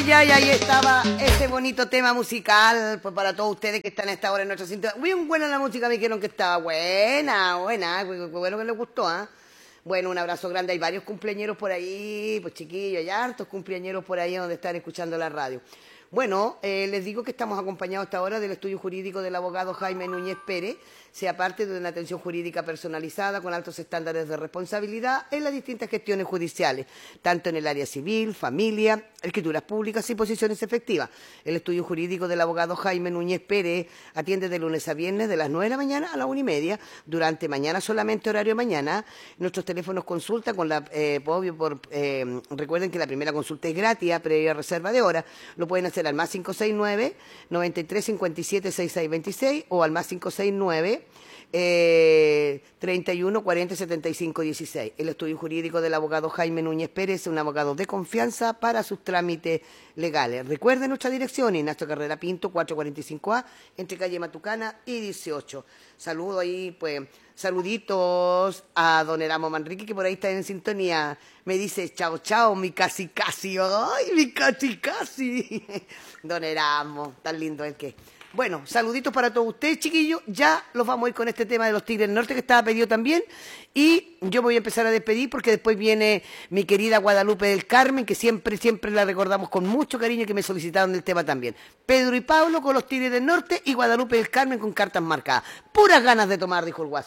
ay, ahí estaba este bonito tema musical, pues para todos ustedes que están a esta hora en nuestra cinta. Bien buena la música, me dijeron que estaba buena, bueno que les gustó, ¿ah? Bueno, un abrazo grande, hay varios cumpleañeros por ahí, pues chiquillos, hay hartos cumpleañeros por ahí donde están escuchando la radio. Bueno, les digo que estamos acompañados hasta ahora del estudio jurídico del abogado Jaime Núñez Pérez, sea parte de una atención jurídica personalizada con altos estándares de responsabilidad en las distintas gestiones judiciales, tanto en el área civil, familia, escrituras públicas y posiciones efectivas. El estudio jurídico del abogado Jaime Núñez Pérez atiende de lunes a viernes de las 9 de la mañana a las 1:30, durante mañana solamente horario mañana. Nuestros teléfonos consulta con la, recuerden que la primera consulta es gratis, previa reserva de hora. Lo pueden hacer al más 569 93 57 66 26 o al más 569 31 40 75 16. El estudio jurídico del abogado Jaime Núñez Pérez es un abogado de confianza para sus trámites legales. Recuerden nuestra dirección: Ignacio Carrera Pinto 445A, entre calle Matucana y 18. Saludo ahí, pues, saluditos a don Eramo Manrique, que por ahí está en sintonía. Me dice chao, chao, mi casi casi. Ay, mi casi casi. Don Eramo, tan lindo el que. Bueno, saluditos para todos ustedes, chiquillos. Ya los vamos a ir con este tema de los Tigres del Norte, que estaba pedido también. Y yo me voy a empezar a despedir porque después viene mi querida Guadalupe del Carmen, que siempre la recordamos con mucho cariño, que me solicitaron el tema también. Pedro y Pablo con los Tigres del Norte y Guadalupe del Carmen con cartas marcadas. Puras ganas de tomar, dijo el guaso.